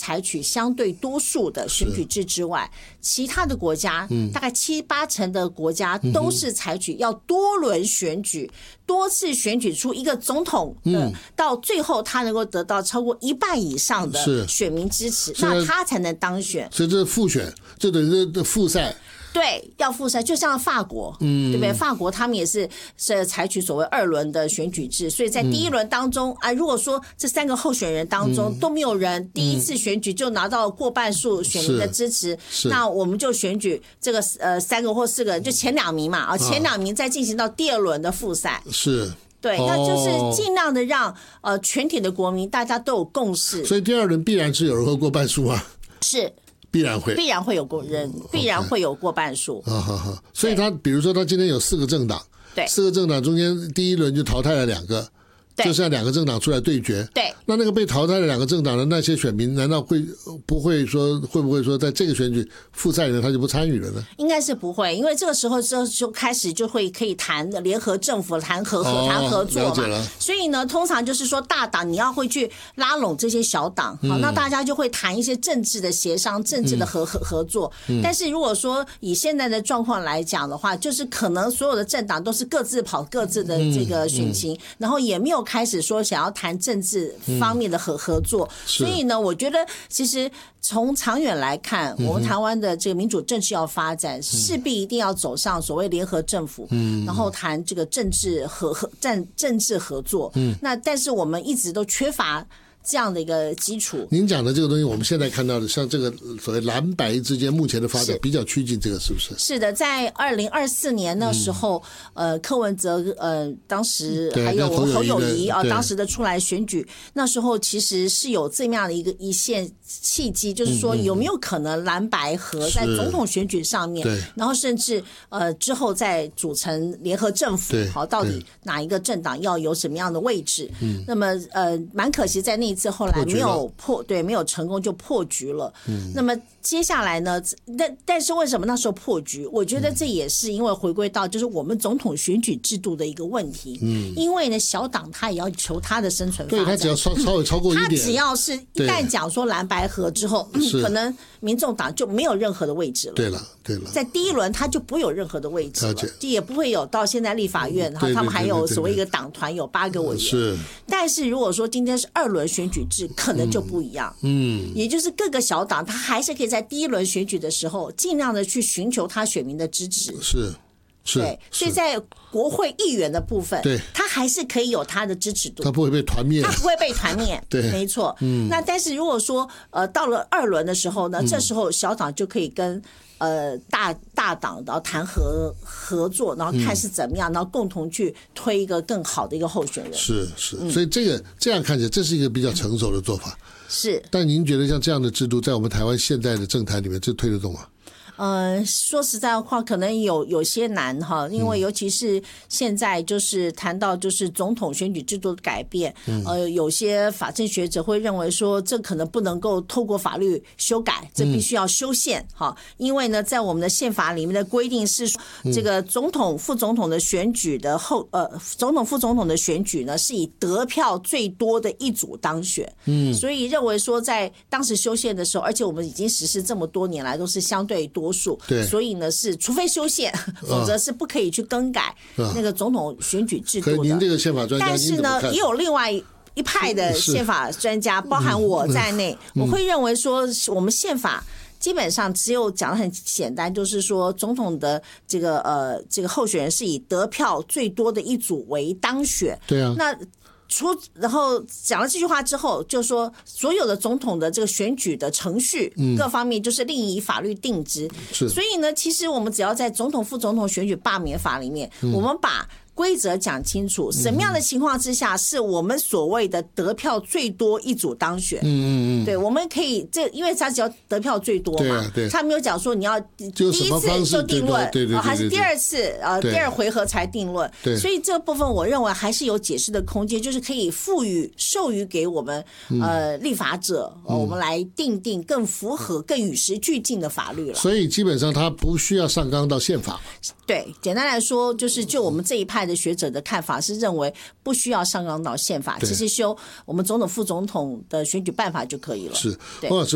采取相对多数的选举制之外，其他的国家大概7-8成的国家都是采取要多轮选举，多次选举出一个总统的，到最后他能够得到超过1半以上的选民支持，那他才能当选。 所以这是复选，这等于是复赛。 对，要复赛，就像法国，对不对？法国他们也是采取所谓2轮的选举制，所以在第1轮当中啊，如果说这3个候选人当中都没有人第一次选举就拿到过半数选民的支持，那我们就选举这个3个或4个人，就前2名嘛啊，前2名再进行到第2轮的复赛。 是。 对，那就是尽量的让全体的国民大家都有共识。 所以第2轮必然是有人会过半数啊。 是。 必然会有必然会有过半数。 所以他比如说他今天有4个政党，对，4个政党中间第1轮就淘汰了2个，就剩下2个政党出来对决。对，那个被淘汰的2个政党的那些选民，难道会不会说在这个选举复赛里面他就不参与了呢？ 应该是不会，因为这个时候就开始就会可以谈联合政府、谈合作嘛。所以呢，通常就是说大党你要会去拉拢这些小党，好，那大家就会谈一些政治的协商、政治的合作。但是如果说以现在的状况来讲的话，就是可能所有的政党都是各自跑各自的这个选情，然后也没有开始说想要谈政治方面的合作，所以呢，我觉得其实从长远来看，我们台湾的这个民主政治要发展，势必一定要走上所谓联合政府，然后谈这个政治合作。那但是我们一直都缺乏这样的一个基础。 您讲的这个东西，我们现在看到的，像这个所谓蓝白之间目前的发展比较趋近，这个是不是？是的， 在2024年那时候，柯文哲当时还有侯友宜啊，当时的出来选举，那时候其实是有这么样的一线契机，就是说有没有可能蓝白合在总统选举上面，然后甚至之后再组成联合政府，好，到底哪一个政党要有什么样的位置？那么蛮可惜在那一次后来没有成功就破局了。那么接下来呢？但是为什么那时候破局？我觉得这也是因为回归到就是我们总统选举制度的一个问题。因为呢，小党他也要求他的生存发展， 对，他只要稍微超过一点， 他只要是一旦讲说蓝白合之后，可能民众党就没有任何的位置了。 对了， 在第1轮他就不会有任何的位置了，也不会有到现在立法院，然后他们还有所谓一个党团有8个委员。是，但是如果说今天是2轮选举制，可能就不一样。也就是各个小党他还是可以在第1轮选举的时候尽量的去寻求他选民的支持。对，所以在国会议员的部分，他还是可以有他的支持度， 他不会被团灭， 对，没错。那但是如果说到了2轮的时候呢，这时候小党就可以跟大党然后谈合作，然后看是怎么样，然后共同去推一个更好的一个候选人。是， 所以这样看起来，这是一个比较成熟的做法。 是， 但您觉得像这样的制度，在我们台湾现在的政坛里面，这推得动吗？ 说实在话，可能有些难哈，因为尤其是现在就是谈到就是总统选举制度的改变，有些法政学者会认为说，这可能不能够透过法律修改，这必须要修宪哈，因为呢，在我们的宪法里面的规定是，这个总统、副总统的选举的总统、副总统的选举呢，是以得票最多的一组当选，所以认为说，在当时修宪的时候，而且我们已经实施这么多年来都是相对多数，所以呢是除非修宪，否则是不可以去更改那个总统选举制度的。 可您这个宪法专家， 但是呢，也有另外一派的宪法专家，包含我在内，我会认为说，我们宪法基本上只有讲得很简单，就是说总统的这个候选人是以得票最多的一组为当选。对啊，那然后讲了这句话之后，就说所有的总统的这个选举的程序各方面就是另以法律定之。所以呢，其实我们只要在总统、副总统选举罢免法里面，我们把规则讲清楚，什么样的情况之下是我们所谓的得票最多一组当选。对，我们可以因为他只要得票最多嘛，他没有讲说你要第一次就定论，还是第2次第2回合才定论。所以这部分我认为还是有解释的空间，就是可以授予给我们立法者，我们来定更符合、更与时俱进的法律了。 所以基本上他不需要上纲到宪法。 对，简单来说，就我们这一派的学者的看法是认为不需要上纲到宪法，其实修我们总统、副总统的选举办法就可以了。是，对。